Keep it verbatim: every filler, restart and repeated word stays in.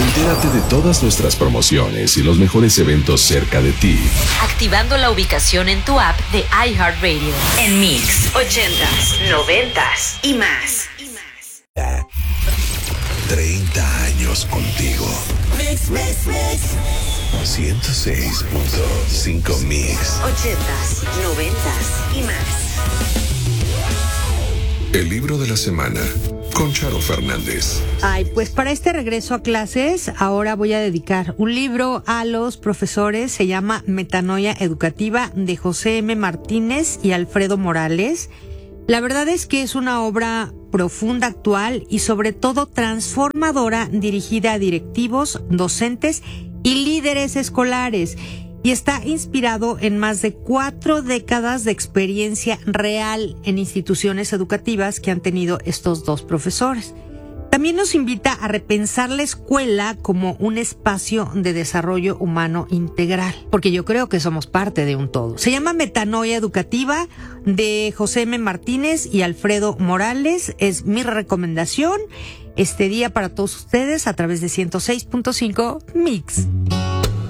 Entérate de todas nuestras promociones y los mejores eventos cerca de ti, activando la ubicación en tu app de iHeartRadio. En Mix, ochentas, noventas y más. treinta años contigo. Mix, mix, mix. ciento seis punto cinco Mix. Ochentas, noventas y más. El libro de la semana con Charo Fernández. Ay, pues para este regreso a clases, ahora voy a dedicar un libro a los profesores. Se llama Metanoia Educativa, de José M. Martínez y Alfredo Morales. La verdad es que es una obra profunda, actual y sobre todo transformadora, dirigida a directivos, docentes y líderes escolares. Y está inspirado en más de cuatro décadas de experiencia real en instituciones educativas que han tenido estos dos profesores. También nos invita a repensar la escuela como un espacio de desarrollo humano integral, porque yo creo que somos parte de un todo. Se llama Metanoia Educativa, de José M. Martínez y Alfredo Morales. Es mi recomendación este día para todos ustedes a través de ciento seis punto cinco Mix.